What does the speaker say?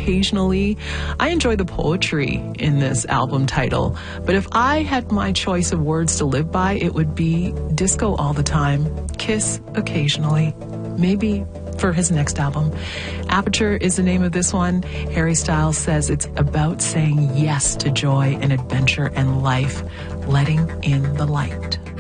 occasionally. I enjoy the poetry in this album title, but if I had my choice of words to live by, it would be disco all the time, kiss occasionally, maybe for his next album. Aperture is the name of this one. Harry Styles says it's about saying yes to joy and adventure and life, letting in the light.